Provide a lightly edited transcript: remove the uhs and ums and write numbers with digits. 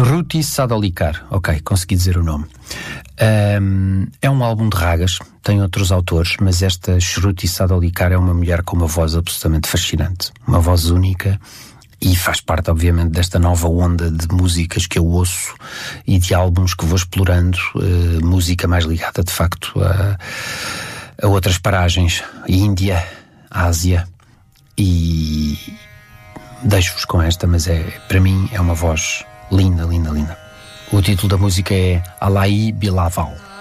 Shruti Sadolikar, ok, consegui dizer o nome. É um álbum de ragas, tem outros autores, mas esta Shruti Sadolikar é uma mulher com uma voz absolutamente fascinante, uma voz única, e faz parte, obviamente, desta nova onda de músicas que eu ouço e de álbuns que vou explorando, música mais ligada, de facto, a outras paragens, Índia, Ásia, e deixo-vos com esta, mas para mim é uma voz linda, linda, linda. O título da música é Alai Bilaval.